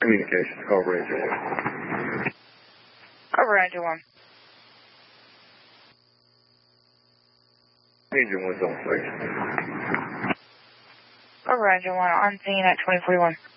Communications, call Ranger 1. Over Ranger 1. Ranger 1's on station. Over Ranger 1, on scene at 2041.